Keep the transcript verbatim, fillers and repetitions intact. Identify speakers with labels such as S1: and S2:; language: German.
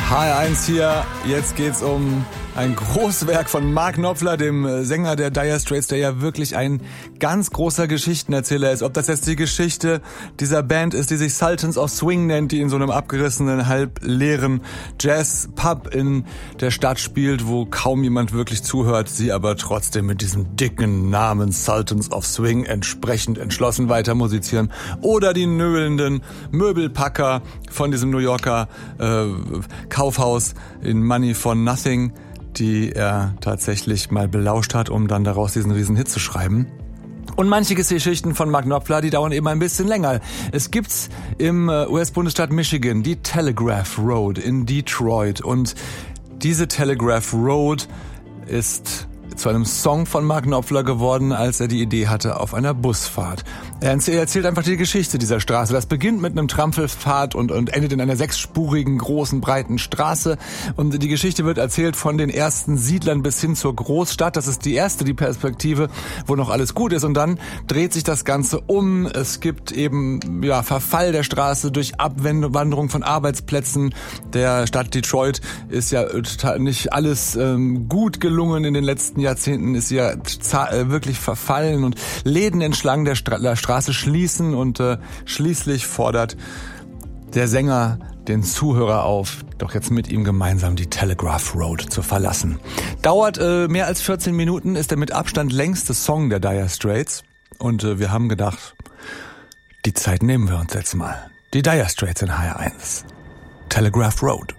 S1: H R eins hier, jetzt geht's um ein Großwerk von Mark Knopfler, dem Sänger der Dire Straits, der ja wirklich ein ganz großer Geschichtenerzähler ist. Ob das jetzt die Geschichte dieser Band ist, die sich Sultans of Swing nennt, die in so einem abgerissenen, halb leeren Jazz-Pub in der Stadt spielt, wo kaum jemand wirklich zuhört, sie aber trotzdem mit diesem dicken Namen Sultans of Swing entsprechend entschlossen weiter musizieren. Oder die nöhlenden Möbelpacker von diesem New Yorker äh, Kaufhaus in Money for Nothing, die er tatsächlich mal belauscht hat, um dann daraus diesen riesen Hit zu schreiben. Und manche Geschichten von Mark Knopfler, die dauern eben ein bisschen länger. Es gibt's im U S-Bundesstaat Michigan die Telegraph Road in Detroit. Und diese Telegraph Road ist zu einem Song von Mark Knopfler geworden, als er die Idee hatte auf einer Busfahrt. Er erzählt einfach die Geschichte dieser Straße. Das beginnt mit einem Trampelpfad und, und endet in einer sechsspurigen, großen, breiten Straße. Und die Geschichte wird erzählt von den ersten Siedlern bis hin zur Großstadt. Das ist die erste, die Perspektive, wo noch alles gut ist. Und dann dreht sich das Ganze um. Es gibt eben ja Verfall der Straße durch Abwanderung von Arbeitsplätzen. Der Stadt Detroit ist ja nicht alles ähm, gut gelungen in den letzten Jahrzehnten, ist ja wirklich verfallen und Läden entlang der, Stra- der Straße schließen und äh, schließlich fordert der Sänger den Zuhörer auf, doch jetzt mit ihm gemeinsam die Telegraph Road zu verlassen. Dauert äh, mehr als vierzehn Minuten, ist der mit Abstand längste Song der Dire Straits und äh, wir haben gedacht, die Zeit nehmen wir uns jetzt mal. Die Dire Straits in H R eins. Telegraph Road.